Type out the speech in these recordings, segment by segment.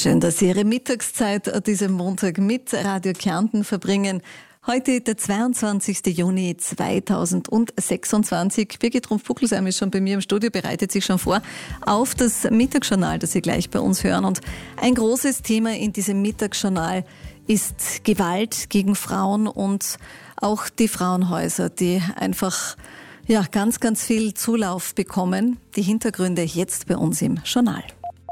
Schön, dass Sie Ihre Mittagszeit an diesem Montag mit Radio Kärnten verbringen. Heute der 22. Juni 2026. Birgit Rumpf-Puckelsheim ist schon bei mir im Studio, bereitet sich schon vor auf das Mittagsjournal, das Sie gleich bei uns hören. Und ein großes Thema in diesem Mittagsjournal ist Gewalt gegen Frauen und auch die Frauenhäuser, die einfach ganz, ganz viel Zulauf bekommen. Die Hintergründe jetzt bei uns im Journal.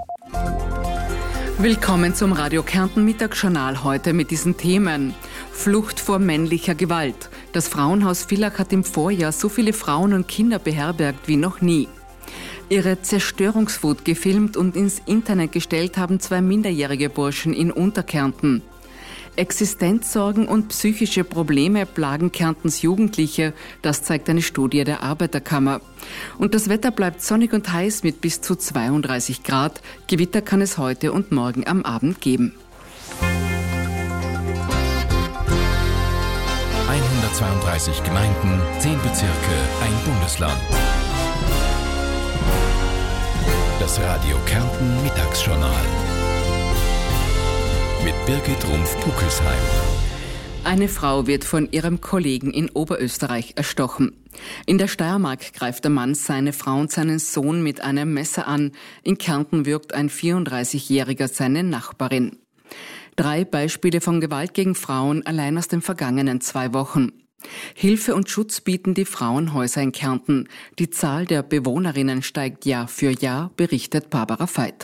Willkommen zum Radio Kärnten Mittagsjournal heute mit diesen Themen. Flucht vor männlicher Gewalt. Das Frauenhaus Villach hat im Vorjahr so viele Frauen und Kinder beherbergt wie noch nie. Ihre Zerstörungswut gefilmt und ins Internet gestellt haben 2 minderjährige Burschen in Unterkärnten. Existenzsorgen und psychische Probleme plagen Kärntens Jugendliche, das zeigt eine Studie der Arbeiterkammer. Und das Wetter bleibt sonnig und heiß mit bis zu 32 Grad. Gewitter kann es heute und morgen am Abend geben. 132 Gemeinden, 10 Bezirke, ein Bundesland. Das Radio Kärnten Mittagsjournal. Mit Birgit Rumpf-Puckelsheim. Eine Frau wird von ihrem Kollegen in Oberösterreich erstochen. In der Steiermark greift der Mann seine Frau und seinen Sohn mit einem Messer an. In Kärnten würgt ein 34-Jähriger seine Nachbarin. 3 Beispiele von Gewalt gegen Frauen allein aus den vergangenen 2 Wochen. Hilfe und Schutz bieten die Frauenhäuser in Kärnten. Die Zahl der Bewohnerinnen steigt Jahr für Jahr, berichtet Barbara Veit.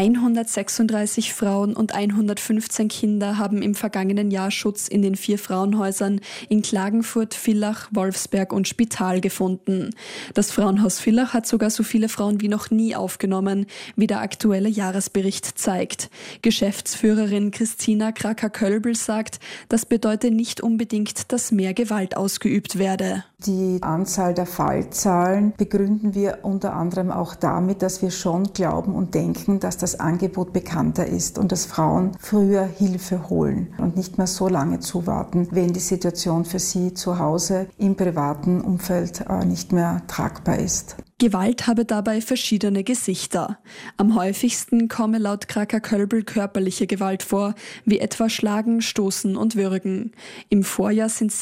136 Frauen und 115 Kinder haben im vergangenen Jahr Schutz in den 4 Frauenhäusern in Klagenfurt, Villach, Wolfsberg und Spital gefunden. Das Frauenhaus Villach hat sogar so viele Frauen wie noch nie aufgenommen, wie der aktuelle Jahresbericht zeigt. Geschäftsführerin Christina Kracker-Kölbl sagt, das bedeutet nicht unbedingt, dass mehr Gewalt ausgeübt werde. Die Anzahl der Fallzahlen begründen wir unter anderem auch damit, dass wir schon glauben und denken, dass das Angebot bekannter ist und dass Frauen früher Hilfe holen und nicht mehr so lange zuwarten, wenn die Situation für sie zu Hause im privaten Umfeld nicht mehr tragbar ist. Gewalt habe dabei verschiedene Gesichter. Am häufigsten komme laut Kracker-Kölbl körperliche Gewalt vor, wie etwa Schlagen, Stoßen und Würgen. Im Vorjahr sind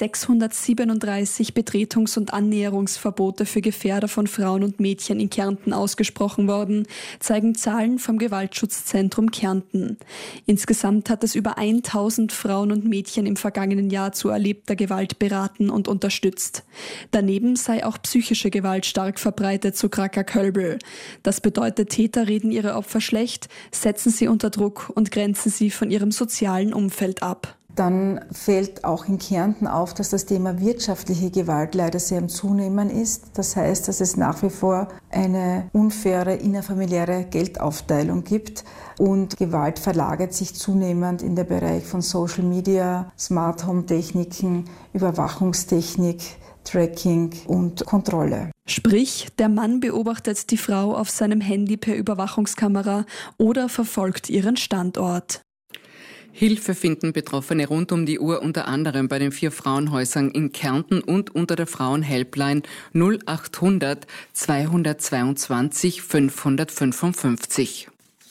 637 Betretungs- und Annäherungsverbote für Gefährder von Frauen und Mädchen in Kärnten ausgesprochen worden, zeigen Zahlen vom Gewaltschutzzentrum Kärnten. Insgesamt hat es über 1000 Frauen und Mädchen im vergangenen Jahr zu erlebter Gewalt beraten und unterstützt. Daneben sei auch psychische Gewalt stark verbreitet, zu Kracker-Kölbl. Das bedeutet, Täter reden ihre Opfer schlecht, setzen sie unter Druck und grenzen sie von ihrem sozialen Umfeld ab. Dann fällt auch in Kärnten auf, dass das Thema wirtschaftliche Gewalt leider sehr im Zunehmen ist. Das heißt, dass es nach wie vor eine unfaire innerfamiliäre Geldaufteilung gibt und Gewalt verlagert sich zunehmend in den Bereich von Social Media, Smart Home Techniken, Überwachungstechnik, Tracking und Kontrolle. Sprich, der Mann beobachtet die Frau auf seinem Handy per Überwachungskamera oder verfolgt ihren Standort. Hilfe finden Betroffene rund um die Uhr, unter anderem bei den 4 Frauenhäusern in Kärnten und unter der Frauenhelpline 0800 222 555.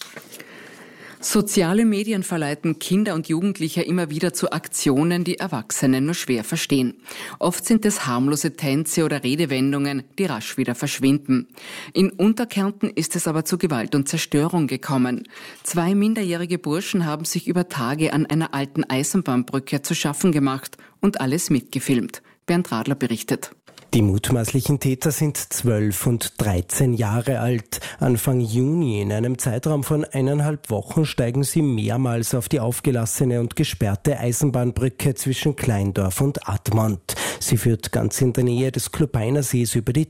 Soziale Medien verleiten Kinder und Jugendliche immer wieder zu Aktionen, die Erwachsene nur schwer verstehen. Oft sind es harmlose Tänze oder Redewendungen, die rasch wieder verschwinden. In Unterkärnten ist es aber zu Gewalt und Zerstörung gekommen. 2 minderjährige Burschen haben sich über Tage an einer alten Eisenbahnbrücke zu schaffen gemacht und alles mitgefilmt. Bernd Radler berichtet. Die mutmaßlichen Täter sind 12 und 13 Jahre alt. Anfang Juni, in einem Zeitraum von 1,5 Wochen, steigen sie mehrmals auf die aufgelassene und gesperrte Eisenbahnbrücke zwischen Kleindorf und Admont. Sie führt ganz in der Nähe des Klubainersees über die